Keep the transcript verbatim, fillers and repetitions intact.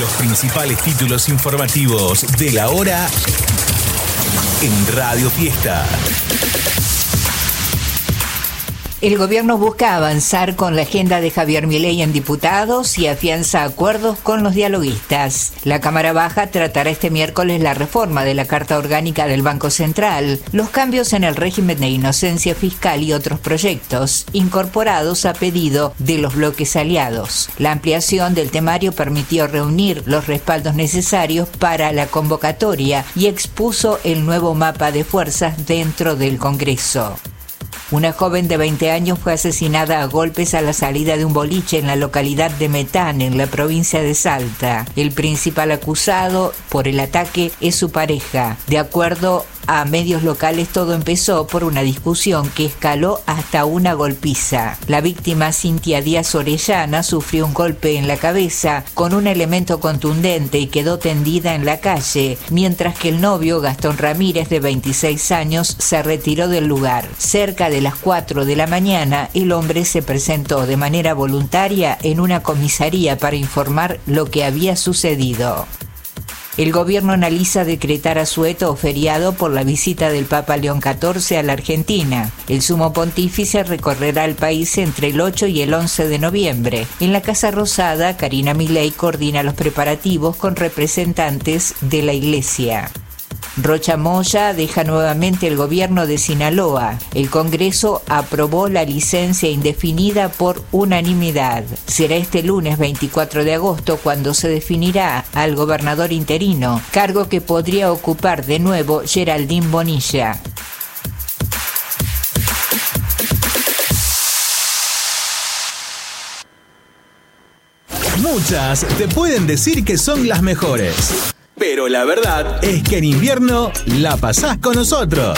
Los principales títulos informativos de la hora en Radio Fiesta. El gobierno busca avanzar con la agenda de Javier Milei en diputados y afianza acuerdos con los dialoguistas. La Cámara Baja tratará este miércoles la reforma de la Carta Orgánica del Banco Central, los cambios en el régimen de inocencia fiscal y otros proyectos, incorporados a pedido de los bloques aliados. La ampliación del temario permitió reunir los respaldos necesarios para la convocatoria y expuso el nuevo mapa de fuerzas dentro del Congreso. Una joven de veinte años fue asesinada a golpes a la salida de un boliche en la localidad de Metán, en la provincia de Salta. El principal acusado por el ataque es su pareja. De acuerdo a medios locales, todo empezó por una discusión que escaló hasta una golpiza. La víctima, Cintia Díaz Orellana, sufrió un golpe en la cabeza con un elemento contundente y quedó tendida en la calle, mientras que el novio, Gastón Ramírez, de veintiséis años, se retiró del lugar. Cerca de las cuatro de la mañana, el hombre se presentó de manera voluntaria en una comisaría para informar lo que había sucedido. El gobierno analiza decretar asueto o feriado por la visita del Papa León catorce a la Argentina. El sumo pontífice recorrerá el país entre el ocho y el once de noviembre. En la Casa Rosada, Karina Milei coordina los preparativos con representantes de la Iglesia. Rocha Moya deja nuevamente el gobierno de Sinaloa. El Congreso aprobó la licencia indefinida por unanimidad. Será este lunes veinticuatro de agosto cuando se definirá al gobernador interino, cargo que podría ocupar de nuevo Geraldine Bonilla. Muchas te pueden decir que son las mejores, pero la verdad es que en invierno la pasás con nosotros.